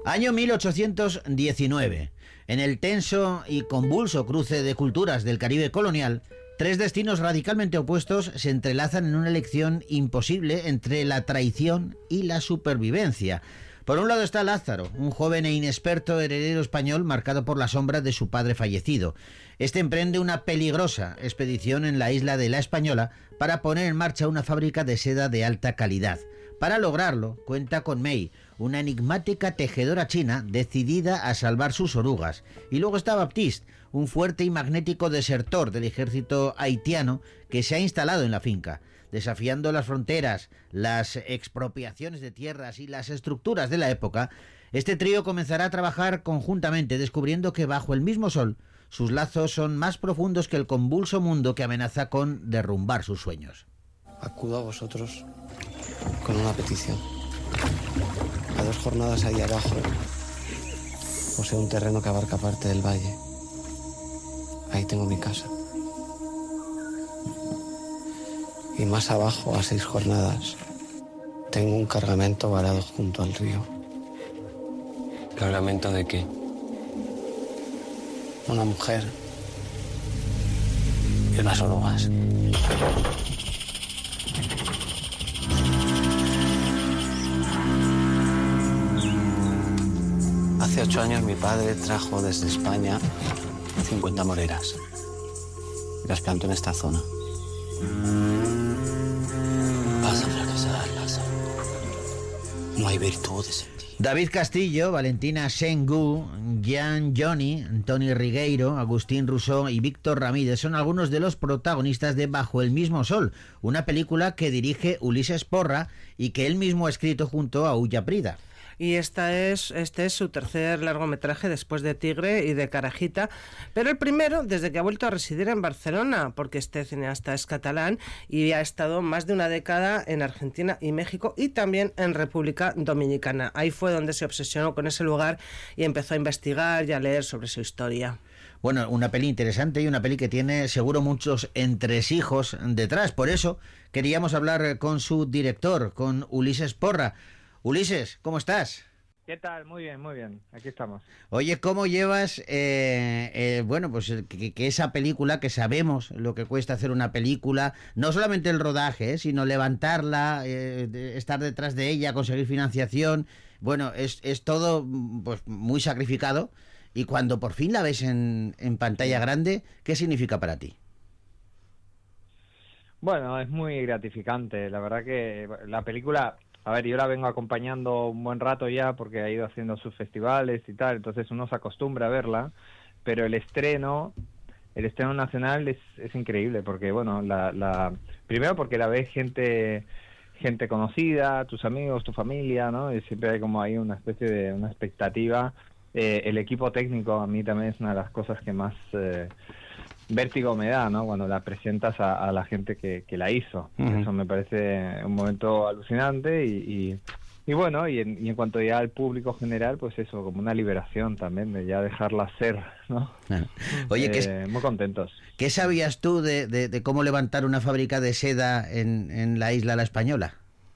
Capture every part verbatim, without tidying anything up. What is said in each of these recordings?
Año mil ochocientos diecinueve. En el tenso y convulso cruce de culturas del Caribe colonial, tres destinos radicalmente opuestos se entrelazan en una elección imposible entre la traición y la supervivencia. Por un lado está Lázaro, un joven e inexperto heredero español marcado por la sombra de su padre fallecido. Este emprende una peligrosa expedición en la isla de La Española para poner en marcha una fábrica de seda de alta calidad. Para lograrlo, cuenta con May, una enigmática tejedora china decidida a salvar sus orugas. Y luego está Baptiste, un fuerte y magnético desertor del ejército haitiano que se ha instalado en la finca. Desafiando las fronteras, las expropiaciones de tierras y las estructuras de la época, este trío comenzará a trabajar conjuntamente, descubriendo que bajo el mismo sol sus lazos son más profundos que el convulso mundo que amenaza con derrumbar sus sueños. Acudo a vosotros con una petición. A dos jornadas ahí abajo poseo un terreno que abarca parte del valle. Ahí tengo mi casa. Y más abajo, a seis jornadas, tengo un cargamento varado junto al río. ¿Cargamento de qué? Una mujer y unas orugas. Hace ocho años mi padre trajo desde España cincuenta moreras y las plantó en esta zona. Vas a fracasar, Lázaro. No hay virtudes en ti. David Castillo, Valentina Sengu, Gian Johnny, Toni Rigueiro, Agustín Rousseau y Víctor Ramírez son algunos de los protagonistas de Bajo el mismo sol, una película que dirige Ulises Porra y que él mismo ha escrito junto a Ulla Prida. Y esta es, este es su tercer largometraje después de Tigre y de Carajita, pero el primero desde que ha vuelto a residir en Barcelona, porque este cineasta es catalán y ha estado más de una década en Argentina y México y también en República Dominicana. Ahí fue donde se obsesionó con ese lugar y empezó a investigar y a leer sobre su historia. Bueno, una peli interesante y una peli que tiene seguro muchos entresijos detrás. Por eso queríamos hablar con su director, con Ulises Porra. Ulises, ¿cómo estás? ¿Qué tal? Muy bien, muy bien. Aquí estamos. Oye, ¿cómo llevas, eh, eh, bueno, pues que, que esa película, que sabemos lo que cuesta hacer una película, no solamente el rodaje, eh, sino levantarla, eh, de estar detrás de ella, conseguir financiación, bueno, es, es todo pues muy sacrificado, y cuando por fin la ves en, en pantalla grande, ¿qué significa para ti? Bueno, es muy gratificante. La verdad que la película... A ver, yo la vengo acompañando un buen rato ya porque ha ido haciendo sus festivales y tal, entonces uno se acostumbra a verla, pero el estreno, el estreno nacional es, es increíble porque, bueno, la, la primero porque la ve gente gente conocida, tus amigos, tu familia, ¿no? Y siempre hay como ahí una especie de una expectativa. Eh, el equipo técnico a mí también es una de las cosas que más... Eh, vértigo me da, ¿no? Cuando la presentas a, a la gente que, que la hizo. Uh-huh. Eso me parece un momento alucinante y, y, y bueno, y en, y en cuanto ya al público general, pues eso, como una liberación también, de ya dejarla ser, ¿no? Uh-huh. Oye, eh, ¿qué, muy contentos. ¿Qué sabías tú de, de, de cómo levantar una fábrica de seda en, en la isla La Española?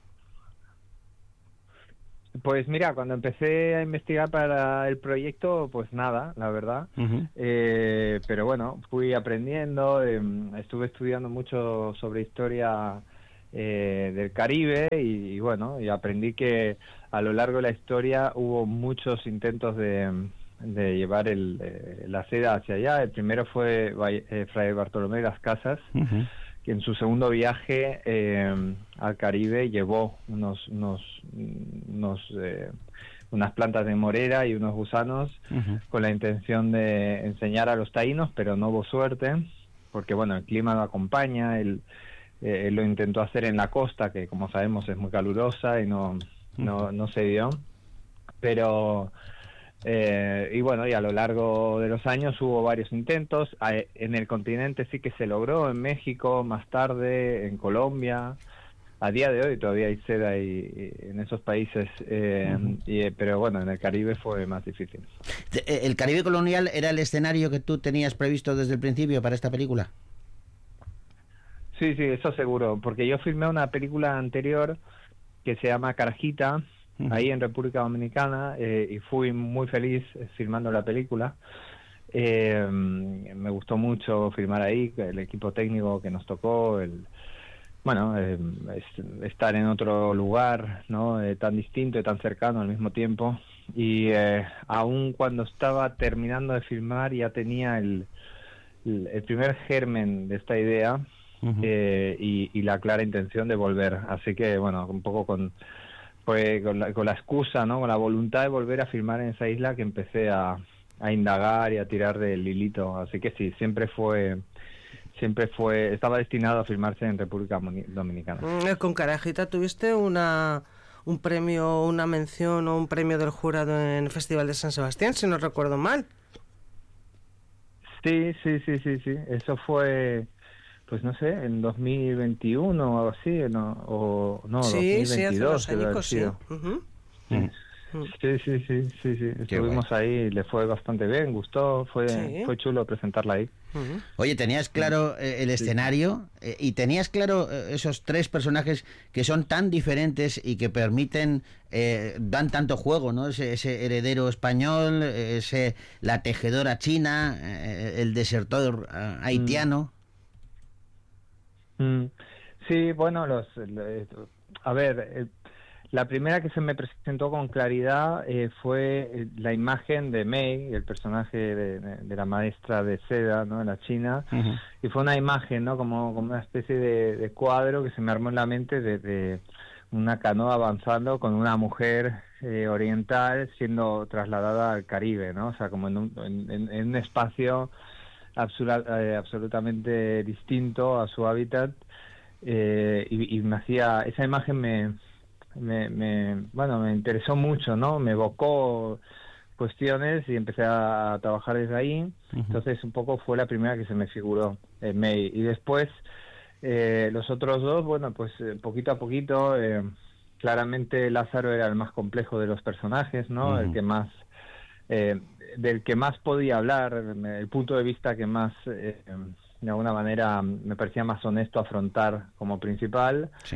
Pues mira, cuando empecé a investigar para el proyecto, pues nada, la verdad. Uh-huh. Eh, pero bueno, fui aprendiendo, eh, estuve estudiando mucho sobre historia eh, del Caribe y, y bueno, y aprendí que a lo largo de la historia hubo muchos intentos de, de llevar el, eh, la seda hacia allá. El primero fue eh, Fray Bartolomé de las Casas, uh-huh, que en su segundo viaje eh, al Caribe llevó unos unos, unos eh, unas plantas de morera y unos gusanos, uh-huh, con la intención de enseñar a los taínos, pero no hubo suerte, porque bueno, el clima no acompaña. Él, eh, él lo intentó hacer en la costa, que como sabemos es muy calurosa y no, uh-huh, no, no se dio, pero... Eh, y bueno, y a lo largo de los años hubo varios intentos. En el continente sí que se logró, en México, más tarde, en Colombia. A día de hoy todavía hay seda y, y en esos países, eh, uh-huh, y, pero bueno, en el Caribe fue más difícil. ¿El Caribe colonial era el escenario que tú tenías previsto desde el principio para esta película? Sí, sí, eso seguro, porque yo filmé una película anterior que se llama Carajita, uh-huh. ahí en República Dominicana, eh, y fui muy feliz filmando la película. Eh, me gustó mucho filmar ahí, el equipo técnico que nos tocó, el bueno, eh, es, estar en otro lugar, ¿no? Eh, tan distinto y tan cercano al mismo tiempo. Y eh, aún cuando estaba terminando de filmar ya tenía el, el, el primer germen de esta idea, uh-huh. eh, y, y la clara intención de volver. Así que, bueno, un poco con, pues, con, la, con la excusa, ¿no? Con la voluntad de volver a filmar en esa isla que empecé a a indagar y a tirar del hilito, así que sí, siempre fue, siempre fue, estaba destinado a filmarse en República Dominicana. Con Carajita tuviste una un premio, una mención o un premio del jurado en el Festival de San Sebastián, si no recuerdo mal. Sí, sí, sí, sí, sí, eso fue, pues no sé, en dos mil veintiuno o algo así, ¿no? O no, sí, dos mil veintidós. Sí, hace unos años, sí. Uh-huh. Sí. Sí, sí, sí, sí, sí. Estuvimos guay. Ahí, le fue bastante bien, gustó, fue sí. fue chulo presentarla ahí. Uh-huh. Oye, tenías claro eh, el escenario, eh, y tenías claro eh, esos tres personajes que son tan diferentes y que permiten, eh, dan tanto juego, ¿no? Ese, ese heredero español, ese la tejedora china, eh, el desertor eh, haitiano. Mm. Mm. Sí, bueno, los, los a ver... Eh, La primera que se me presentó con claridad eh, fue la imagen de Mei, el personaje de, de la maestra de seda, ¿no? En la China, uh-huh. y fue una imagen, ¿no? Como, como una especie de, de cuadro que se me armó en la mente de, de una canoa avanzando con una mujer eh, oriental siendo trasladada al Caribe, ¿no? O sea, como en un, en, en un espacio absolut, eh, absolutamente distinto a su hábitat, eh, y, y me hacía, esa imagen me... Me, me bueno me interesó mucho, ¿no? Me evocó cuestiones y empecé a trabajar desde ahí. Uh-huh. Entonces un poco fue la primera que se me figuró, eh, Mei. Y después eh, los otros dos, bueno, pues eh, poquito a poquito, eh, claramente Lázaro era el más complejo de los personajes, ¿no? Uh-huh. El que más eh, del que más podía hablar, el punto de vista que más eh, de alguna manera me parecía más honesto afrontar como principal. Sí.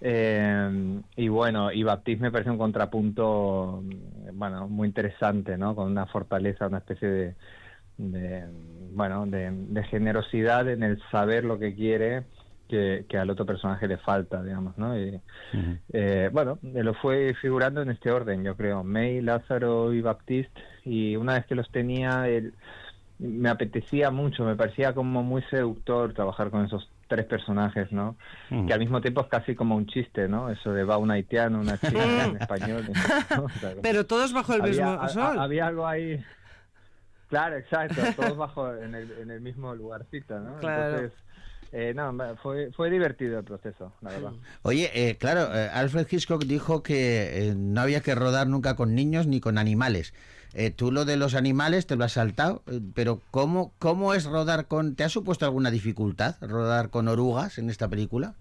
Eh, y bueno, y Baptiste me parece un contrapunto, bueno, muy interesante, ¿no? Con una fortaleza, una especie de, de bueno, de, de generosidad en el saber lo que quiere, que, que al otro personaje le falta, digamos, ¿no? Y, uh-huh. eh, bueno, lo fue figurando en este orden, yo creo, Mei, Lázaro y Baptiste, y una vez que los tenía, el, me apetecía mucho, me parecía como muy seductor trabajar con esos tres personajes, ¿no? Mm. Que al mismo tiempo es casi como un chiste, ¿no? Eso de va un haitiano, una china en español, ¿no? O sea, pero todos bajo el había, mismo sol. A, había algo ahí. Claro, exacto, todos bajo en el, en el mismo lugarcito, ¿no? Claro. Entonces, eh, no, fue fue divertido el proceso, la verdad. Oye, eh, claro, eh, Alfred Hitchcock dijo que eh, no había que rodar nunca con niños ni con animales. Eh, tú lo de los animales te lo has saltado, eh, pero ¿cómo, ¿cómo es rodar con...? ¿Te ha supuesto alguna dificultad rodar con orugas en esta película?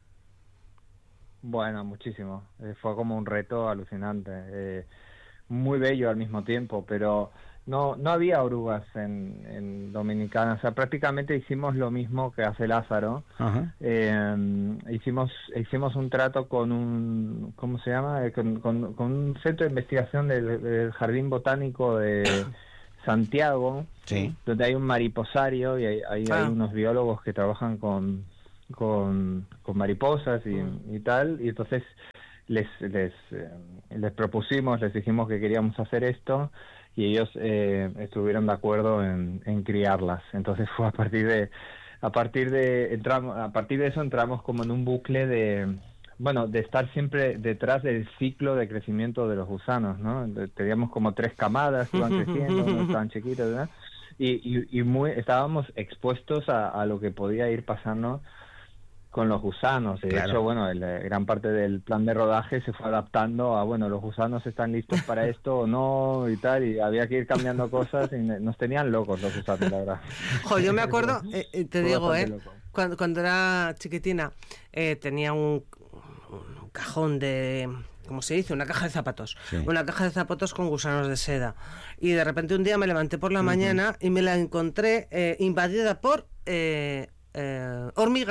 Bueno, muchísimo. Eh, fue como un reto alucinante. Eh, muy bello al mismo tiempo, pero no no había orugas en, en Dominicana. O sea, prácticamente hicimos lo mismo que hace Lázaro. Ajá. Eh, hicimos hicimos un trato con un... ¿Cómo se llama? Eh, con, con, con un centro de investigación del, del Jardín Botánico de Santiago, sí. donde hay un mariposario y hay, hay, ah. hay unos biólogos que trabajan con, con, con mariposas y, y tal. Y entonces les, les, eh, les propusimos, les dijimos que queríamos hacer esto, y ellos eh, estuvieron de acuerdo en, en criarlas. Entonces fue a partir de a partir de entramos a partir de eso entramos como en un bucle de bueno de estar siempre detrás del ciclo de crecimiento de los gusanos, ¿no? Teníamos como tres camadas que iban creciendo, no estaban chiquitos, ¿verdad? Y, y, y muy estábamos expuestos a, a lo que podía ir pasando con los gusanos. De claro. hecho, bueno, el, gran parte del plan de rodaje se fue adaptando a, bueno, los gusanos están listos para esto o no y tal, y había que ir cambiando cosas y nos tenían locos los gusanos, la verdad. Jo, yo me acuerdo, eh, te digo, eh, cuando, cuando era chiquitina, eh, tenía un, un cajón de... ¿Cómo se dice? Una caja de zapatos. Sí. Una caja de zapatos con gusanos de seda. Y de repente un día me levanté por la uh-huh. mañana y me la encontré eh, invadida por... Eh, Eh, hormigas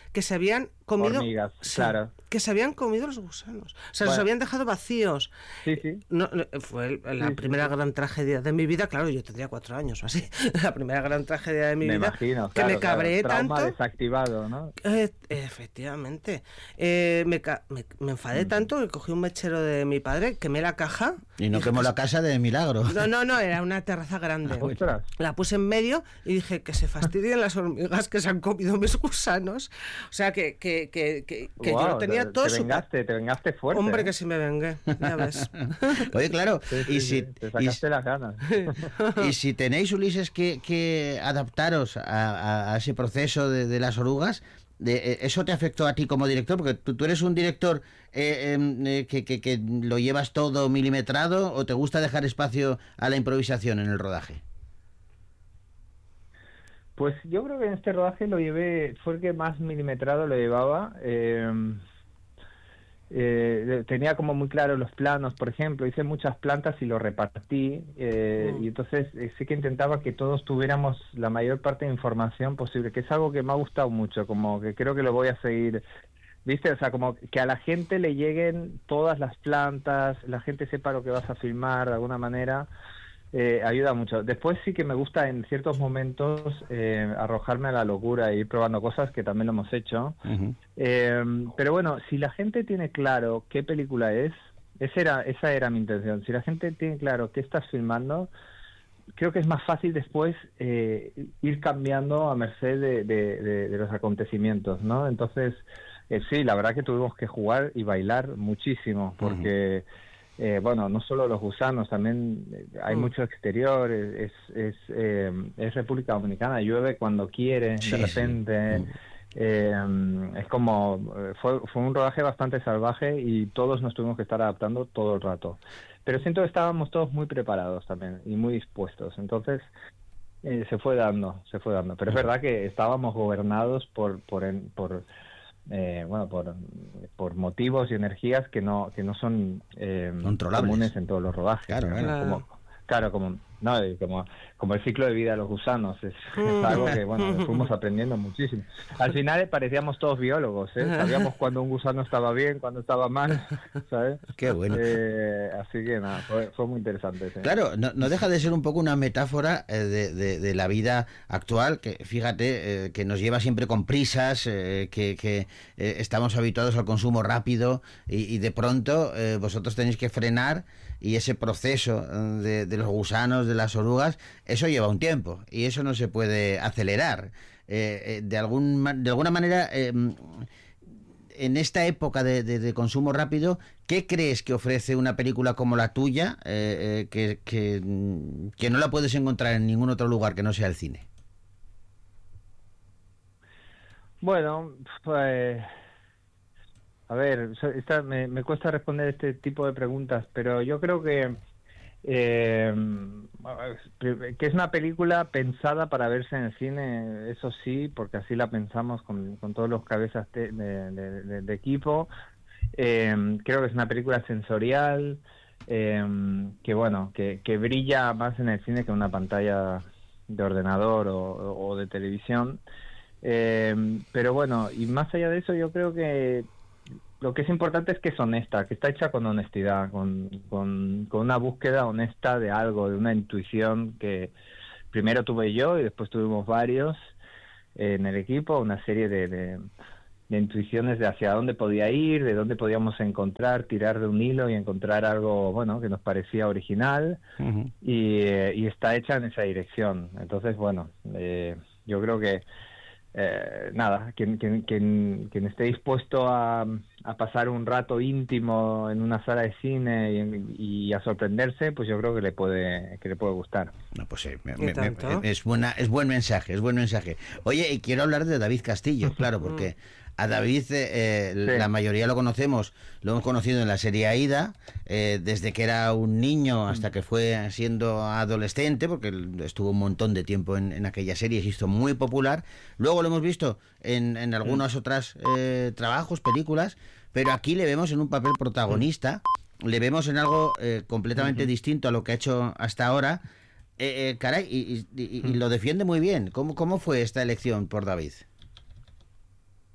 que se habían comido... Hormigas, sí, claro. que se habían comido los gusanos. O sea, Bueno. los habían dejado vacíos. Sí, sí. No, no, fue la Sí, primera sí, sí. gran tragedia de mi vida. Claro, yo tendría cuatro años o así. La primera gran tragedia de mi Me vida. imagino, que claro, me cabreé claro. Trauma tanto. desactivado, ¿no? Eh, efectivamente. Eh, me, ca- me, me enfadé tanto que cogí un mechero de mi padre, quemé la caja. Y no quemó la casa de milagro. No, no, no, era una terraza grande. Ostras. La puse en medio y dije que se fastidien las hormigas que se han comido mis gusanos. O sea, que, que, que, que, que Guau, yo tenía te, todo te súper- vengaste, te vengaste fuerte. Hombre, ¿eh? que sí me vengué, ya ves. Oye, claro, Sí, sí, y, sí, si, te y, sacaste las ganas. y si tenéis, Ulises, que, que adaptaros a, a- a ese proceso de, de las orugas, de, eh, ¿eso te afectó a ti como director? Porque tú, tú eres un director eh, em, eh, que, que- que lo llevas todo milimetrado, ¿o te gusta dejar espacio a la improvisación en el rodaje? Pues yo creo que en este rodaje lo llevé, fue el que más milimetrado lo llevaba. eh, eh, tenía como muy claro los planos, por ejemplo, hice muchas plantas y lo repartí, eh, Mm. y entonces eh, sí que intentaba que todos tuviéramos la mayor parte de información posible, que es algo que me ha gustado mucho, como que creo que lo voy a seguir, ¿viste? O sea, como que a la gente le lleguen todas las plantas, la gente sepa lo que vas a filmar de alguna manera. Eh, ayuda mucho. Después sí que me gusta en ciertos momentos eh, arrojarme a la locura e ir probando cosas, que también lo hemos hecho. Uh-huh. Eh, pero bueno, si la gente tiene claro qué película es, esa era, esa era mi intención. Si la gente tiene claro qué estás filmando, creo que es más fácil después eh, ir cambiando a merced de, de- de- de los acontecimientos, ¿no? Entonces, eh, sí, la verdad que tuvimos que jugar y bailar muchísimo, porque... Eh, bueno, no solo los gusanos, también eh, hay Mm. mucho exterior, es, es, eh, es República Dominicana, llueve cuando quiere, Sí, de sí. repente, Mm. eh, es como, eh, fue, fue un rodaje bastante salvaje y todos nos tuvimos que estar adaptando todo el rato. Pero siento que estábamos todos muy preparados también y muy dispuestos, entonces eh, se fue dando, se fue dando. Pero es verdad que estábamos gobernados por, por, en- por eh, bueno, por, por motivos y energías que no que no son eh, Controlables. comunes en todos los rodajes. Claro, ¿no? claro. Como, claro, como, no, y como, como el ciclo de vida de los gusanos. Es, es algo que, bueno, fuimos aprendiendo muchísimo. Al final parecíamos todos biólogos, ¿eh? Sabíamos cuando un gusano estaba bien, cuando estaba mal, ¿sabes? Qué bueno. Eh, así que nada, fue, fue muy interesante. ¿sí? Claro, no, no deja de ser un poco una metáfora eh, de, de- de la vida actual, que fíjate, eh, que nos lleva siempre con prisas, eh, que, que, eh, estamos habituados al consumo rápido y, y de pronto eh, vosotros tenéis que frenar, y ese proceso eh, de, de los gusanos, de las orugas, eso lleva un tiempo y eso no se puede acelerar. Eh, eh, de, algún, ma- de alguna manera... eh, en esta época de, de- de consumo rápido, ¿qué crees que ofrece una película como la tuya, eh, eh, que, que, mm, que no la puedes encontrar en ningún otro lugar que no sea el cine? Bueno, pues... A ver, so- esta, me, me cuesta responder este tipo de preguntas, pero yo creo que eh, que es una película pensada para verse en el cine, eso sí, porque así la pensamos con, con todos los cabezas de, de- de- de equipo. Eh, creo que es una película sensorial, eh, que bueno, que, que brilla más en el cine que en una pantalla de ordenador o, o de televisión. Eh, pero bueno, y más allá de eso, yo creo que lo que es importante es que es honesta, que está hecha con honestidad, con, con, con una búsqueda honesta de algo, de una intuición que primero tuve yo y después tuvimos varios eh, en el equipo, una serie de, de, de intuiciones de hacia dónde podía ir, de dónde podíamos encontrar, tirar de un hilo y encontrar algo, bueno, que nos parecía original. Uh-huh. y, eh, y está hecha en esa dirección. Entonces, bueno, eh, yo creo que eh, nada, quien, quien, quien, quien esté dispuesto a, a pasar un rato íntimo en una sala de cine y, y a sorprenderse, pues yo creo que le puede que le puede gustar. No, pues eh, me- ¿Y me- me- tanto? es buena, es buen mensaje, es buen mensaje. Oye, y quiero hablar de David Castillo, claro, porque a David eh, eh, Sí. la mayoría lo conocemos, lo hemos conocido en la serie Aida, eh, desde que era un niño hasta que fue siendo adolescente, porque él estuvo un montón de tiempo en, en aquella serie, se hizo muy popular. Luego lo hemos visto en, en algunos otros eh, trabajos, películas, pero aquí le vemos en un papel protagonista, le vemos en algo eh, completamente distinto a lo que ha hecho hasta ahora. Eh, eh, caray, y, y- y- y lo defiende muy bien. ¿Cómo, ¿Cómo fue esta elección por David?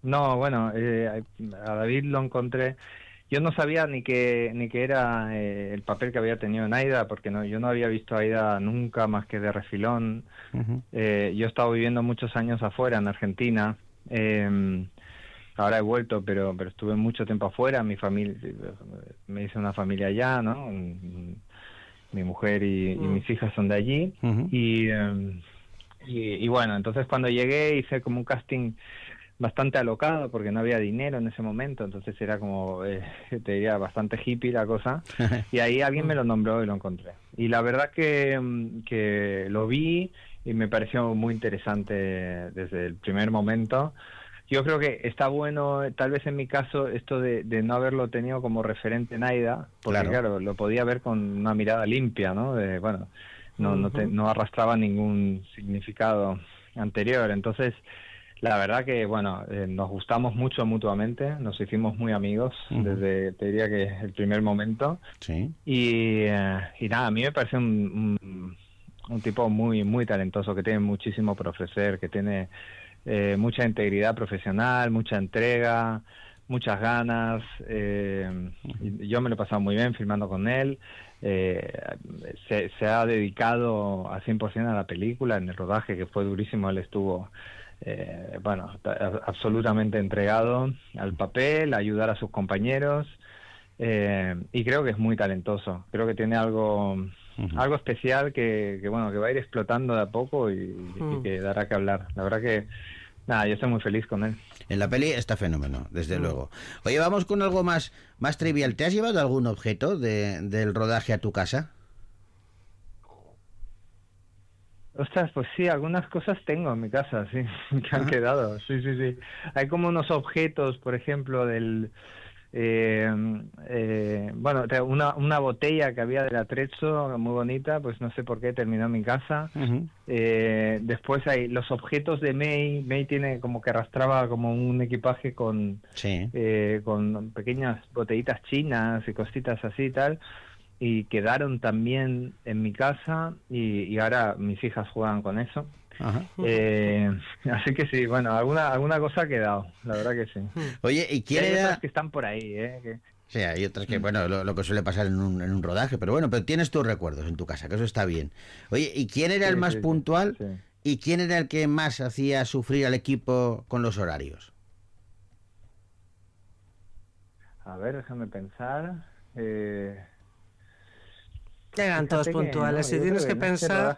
No, bueno, eh, a David lo encontré. Yo no sabía ni que ni que era eh, el papel que había tenido en Aida, porque no, yo no había visto a Aida nunca más que de refilón. Uh-huh. Eh, yo he estado viviendo muchos años afuera, en Argentina. Eh, ahora he vuelto, pero pero estuve mucho tiempo afuera. Mi familia, me hice una familia allá, ¿no? Mi mujer y, uh-huh. y mis hijas son de allí. Uh-huh. Y, eh, y y bueno, entonces cuando llegué hice como un casting bastante alocado porque no había dinero en ese momento, entonces era como, eh, te diría, bastante hippie la cosa, y ahí alguien me lo nombró y lo encontré. Y la verdad que, que lo vi y me pareció muy interesante desde el primer momento. Yo creo que está bueno, tal vez en mi caso, esto de, de no haberlo tenido como referente en Aida, porque claro, claro lo podía ver con una mirada limpia, ¿no? De, bueno, no, uh-huh. no, te, no arrastraba ningún significado anterior, entonces la verdad que, bueno, eh, nos gustamos mucho mutuamente, nos hicimos muy amigos uh-huh. desde, te diría que el primer momento. Sí. Y, eh, y nada, a mí me parece un, un, un tipo muy, muy talentoso, que tiene muchísimo por ofrecer, que tiene eh, mucha integridad profesional, mucha entrega, muchas ganas. Eh, uh-huh. Yo me lo he pasado muy bien filmando con él. Eh, se, se ha dedicado al cien por ciento a la película, en el rodaje, que fue durísimo. Él estuvo... Eh, bueno, absolutamente entregado al papel, a ayudar a sus compañeros, eh, y creo que es muy talentoso. Creo que tiene algo uh-huh. algo especial que, que bueno que va a ir explotando de a poco y, uh-huh. y que dará que hablar. La verdad que nada, yo estoy muy feliz con él. En la peli está fenómeno, desde uh-huh. luego. Oye, vamos con algo más más trivial. ¿Te has llevado algún objeto de, del rodaje a tu casa? Ostras, pues sí, algunas cosas tengo en mi casa, sí, que han ah. quedado, sí, sí, sí. Hay como unos objetos, por ejemplo, del... Eh, eh, bueno, una, una botella que había del Atrezzo, muy bonita, pues no sé por qué terminó en mi casa. Uh-huh. Eh, después hay los objetos de May. May tiene como que arrastraba como un equipaje con, sí. eh, con pequeñas botellitas chinas y cositas así y tal. Y quedaron también en mi casa y, y ahora mis hijas juegan con eso. Ajá. Eh, así que sí, bueno, alguna alguna cosa ha quedado, la verdad que sí. Oye, ¿y quién y hay era...? otras que están por ahí, ¿eh? Que... Sí, hay otras que, bueno, lo, lo que suele pasar en un, en un rodaje, pero bueno, pero tienes tus recuerdos en tu casa, que eso está bien. Oye, ¿y quién era sí, el más sí, puntual sí. y quién era el que más hacía sufrir al equipo con los horarios? A ver, déjame pensar... Eh... Llegan todos puntuales, que, ¿no? Si tienes que, que pensar...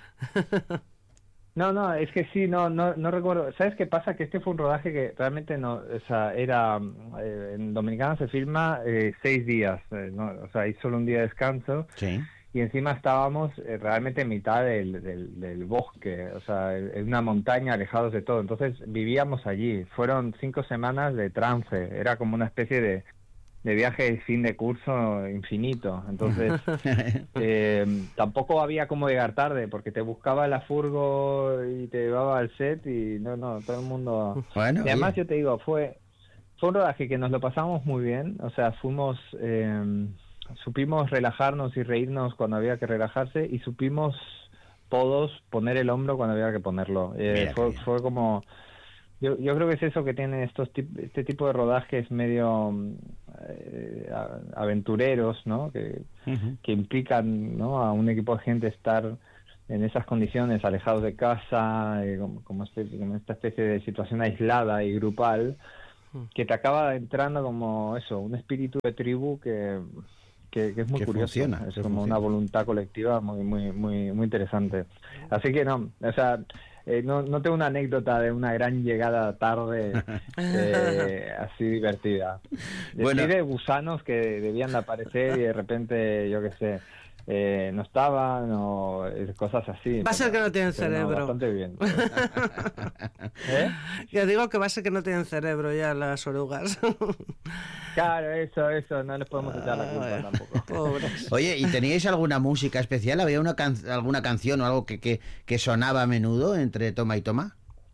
No, no, es que sí, no, no, no recuerdo. ¿Sabes qué pasa? Que este fue un rodaje que realmente no, o sea, era, eh, en Dominicana se filma eh, seis días, eh, ¿no? O sea, hay solo un día de descanso. Sí. Y encima estábamos eh, realmente en mitad del, del, del bosque, o sea, en una montaña, alejados de todo. Entonces vivíamos allí. Fueron cinco semanas de trance. Era como una especie de de viaje de fin de curso infinito, entonces eh, tampoco había como llegar tarde porque te buscaba la furgo y te llevaba al set y no, no, todo el mundo... Bueno, y además bien. Yo te digo, fue fue un rodaje que nos lo pasamos muy bien, o sea, fuimos, eh, supimos relajarnos y reírnos cuando había que relajarse y supimos todos poner el hombro cuando había que ponerlo. Eh, fue, fue como... Yo, yo creo que es eso que tiene estos este tipo de rodajes medio eh, aventureros, ¿no? Que, uh-huh. que implican, ¿no? A un equipo de gente estar en esas condiciones, alejados de casa, eh, como, como, este, como esta especie de situación aislada y grupal, uh-huh. que te acaba entrando como eso, un espíritu de tribu que, que, que es muy que curioso. Funciona, es como funciona. Una voluntad colectiva muy, muy, muy, muy interesante. Así que no, o sea... Eh, no, no tengo una anécdota de una gran llegada tarde eh, así divertida. De, bueno. de gusanos que debían de aparecer y de repente, yo qué sé, eh, no estaban o cosas así. Va a ser que no tienen cerebro. No, bastante bien. ¿Eh? Yo digo que va a ser que no tienen cerebro ya las orugas. Claro, eso, eso, no les podemos echar la culpa ah, tampoco. Pobres. Oye, ¿y teníais alguna música especial? ¿Había una can alguna canción o algo que, que, que sonaba a menudo entre toma y toma?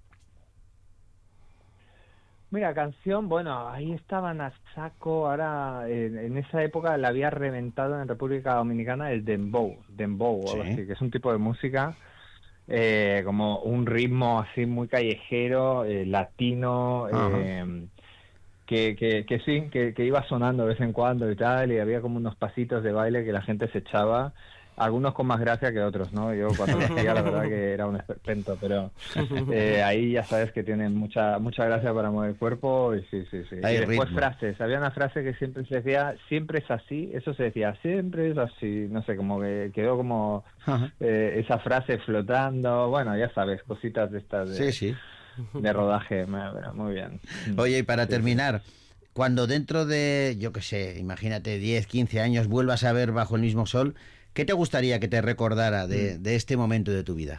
Mira, canción, bueno, ahí estaban a saco, ahora en, en esa época la había reventado en República Dominicana el dembow, dembow, sí. o algo así, que es un tipo de música eh, como un ritmo así muy callejero, eh, latino, eh, que, que, que sí, que, que iba sonando de vez en cuando y tal, y había como unos pasitos de baile que la gente se echaba, algunos con más gracia que otros, ¿no? Yo cuando lo hacía la verdad que era un esperpento, pero eh, ahí ya sabes que tienen mucha mucha gracia para mover el cuerpo y sí, sí, sí. Hay y después ritmo. frases, había una frase que siempre se decía, siempre es así, eso se decía, siempre es así, no sé, como que quedó como eh, esa frase flotando, bueno, ya sabes, cositas de estas de, Sí, sí. de rodaje, me- muy bien. Oye, y para Sí, terminar, cuando dentro de, yo qué sé, imagínate, diez, quince años vuelvas a ver Bajo el mismo sol, ¿qué te gustaría que te recordara de, de este momento de tu vida?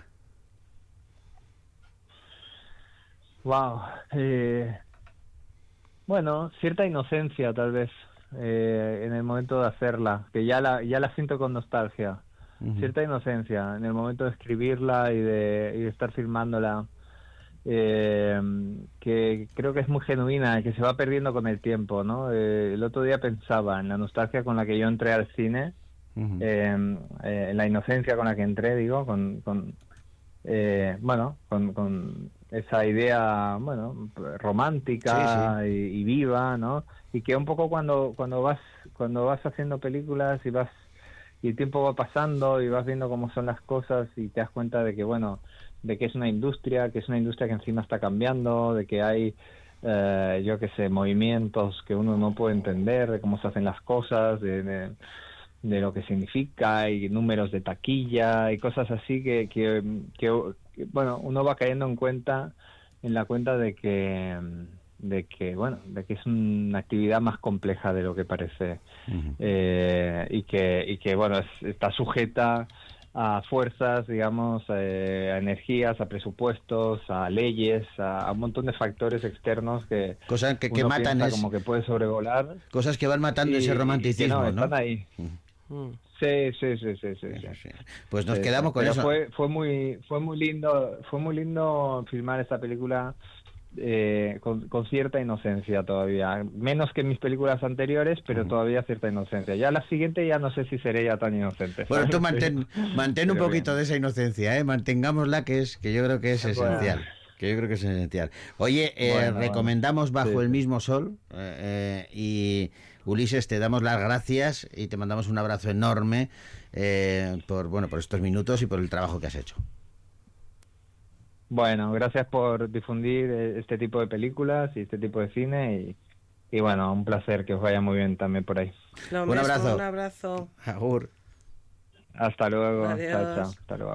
Wow. Eh, bueno, cierta inocencia tal vez eh, en el momento de hacerla, que ya la, ya la siento con nostalgia. Ujú. Cierta inocencia en el momento de escribirla y de, y de estar filmándola, eh, que creo que es muy genuina, que se va perdiendo con el tiempo, ¿no? Eh, el otro día pensaba en la nostalgia con la que yo entré al cine, Ujú. eh, eh, en la inocencia con la que entré, digo, con, con eh, bueno, con, con esa idea, bueno, romántica Sí, y, y viva, ¿no? Y que un poco cuando cuando vas cuando vas haciendo películas y vas y el tiempo va pasando y vas viendo cómo son las cosas y te das cuenta de que, bueno, de que es una industria, que es una industria que encima está cambiando, de que hay, eh, yo qué sé, movimientos que uno no puede entender, de cómo se hacen las cosas, de, de, de lo que significa, y números de taquilla y cosas así que, que, que, que, bueno, uno va cayendo en cuenta, en la cuenta de que de que bueno de que es una actividad más compleja de lo que parece, Ujú. eh, y que y que bueno es- está sujeta a fuerzas, digamos, eh, a energías, a presupuestos, a leyes, a, a un montón de factores externos que Cosas que, que uno matan piensa es, como que puede sobrevolar cosas que van matando y, ese y que no, romanticismo, ¿no? están ahí. Ujú. Sí, sí, sí, sí, sí, sí. Eso sí. Pues nos Sí, sí. quedamos con Pero eso. fue fue muy fue muy lindo fue muy lindo filmar esta película, eh, con, con cierta inocencia todavía, menos que mis películas anteriores, pero Ujú. todavía cierta inocencia. Ya la siguiente ya no sé si seré ya tan inocente, Bueno, ¿sabes? tú Pero, mantén, mantén un pero poquito bien. de esa inocencia, ¿eh? Mantengámosla, que es, que yo creo que es Bueno, esencial. Que yo creo que es esencial. Oye, eh, bueno, bueno. recomendamos Bajo Sí, el sí. mismo sol, eh, eh, y Ulises, te damos las gracias y te mandamos un abrazo enorme, eh, por, bueno, por estos minutos y por el trabajo que has hecho. Bueno, gracias por difundir eh, este tipo de películas y este tipo de cine y, y bueno, un placer, que os vaya muy bien también por ahí. Lo Un mismo, un abrazo. abrazo. Agur. Hasta luego, chao, chao, Adiós. hasta luego.